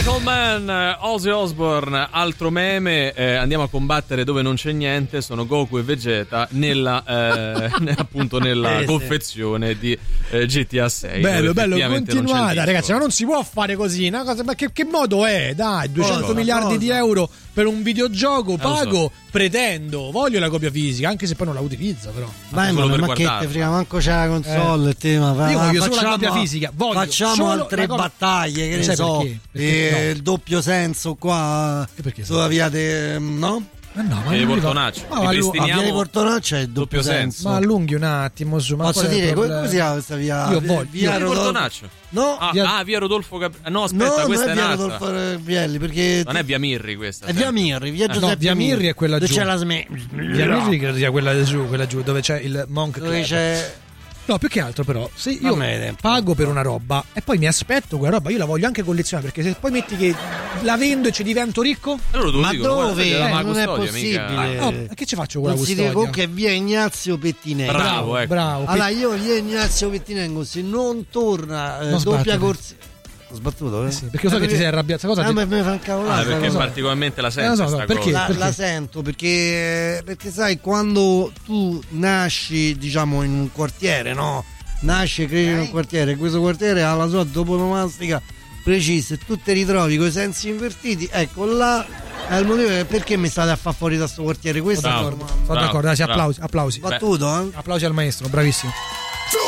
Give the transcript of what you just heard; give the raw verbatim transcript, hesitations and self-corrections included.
Chemical Man, Ozzy Osbourne, altro meme, eh, andiamo a combattere dove non c'è niente, sono Goku e Vegeta nella eh, appunto nella eh, confezione sì. di eh, G T A sei. Bello, bello, continuate ragazzi, ma non si può fare così, una cosa, ma che, che modo è? Dai, duecento cosa, miliardi cosa. di euro per un videogioco, pago, so. pretendo, voglio la copia fisica, anche se poi non la utilizzo però. Vai, ma, ma che te frega, manco c'è la console, eh. tema, va, io voglio facciamo, solo la copia fisica, voglio facciamo altre copia... battaglie, che ne so, perché? Perché e no. il doppio senso qua sulla via de, no? Ma no, ma via di Portonaccio, ma via di Portonaccio è il doppio, doppio senso. senso. Ma allunghi un attimo su. Ma posso dire come si chiama questa via? Io voglio via di Portonaccio. No, ah, via... ah, via Rodolfo Gab... No, aspetta, no, questa non è via nata. Rodolfo Gabrielli, perché non è via Mirri questa. È via Mirri, via eh, Giuseppe. No, via Mirri è quella giù. Dove c'è la sme... Via Mirri credo sia quella giù, quella giù dove c'è il Monk dove Club. c'è No, più che altro però, se io pago per una roba e poi mi aspetto quella roba, io la voglio anche collezionare, perché se poi metti che la vendo e ci divento ricco, allora ma dico, dove? Eh, non custodia, è possibile. Oh, che ci faccio con la custodia? Comunque via Ignazio Pettinengo. Bravo, ecco. bravo. Allora io via Ignazio Pettinengo, se non torna eh, non doppia corsia. Ho sbattuto, eh? eh sì, perché lo so eh, che ti sei arrabbiato. Cosa ah, ti... mi fa incavolare. Ah, perché cosa. particolarmente la sento. Eh, so, so, perché? La, perché? la sento perché, perché sai, quando tu nasci, diciamo, in un quartiere, no? Nasce, credi in un quartiere, questo quartiere ha la sua toponomastica precisa e tu ti ritrovi con i sensi invertiti, ecco là è il motivo perché mi state a far fuori da sto quartiere. Questo sono d'accordo, sono d'accordo, dai, applausi, applausi. Battuto, eh? Applausi al maestro, bravissimo.